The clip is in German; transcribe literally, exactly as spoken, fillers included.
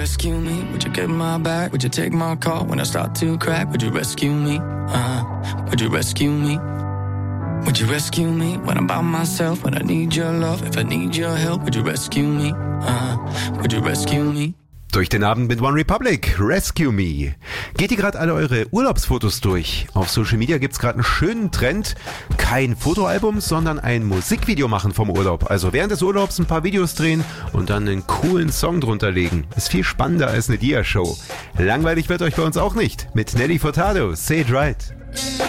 rescue me? Would you get my back? Would you take my call when I start to crack? Would you rescue me? Uh, would you rescue me? Would you rescue me when I'm by myself? When I need your love, if I need your help, would you rescue me? Uh, would you rescue me? Durch den Abend mit One Republic, Rescue Me. Geht ihr gerade alle eure Urlaubsfotos durch? Auf Social Media gibt's gerade einen schönen Trend. Kein Fotoalbum, sondern ein Musikvideo machen vom Urlaub. Also während des Urlaubs ein paar Videos drehen und dann einen coolen Song drunter legen. Ist viel spannender als eine Dia-Show. Langweilig wird euch bei uns auch nicht. Mit Nelly Furtado, Say It Right.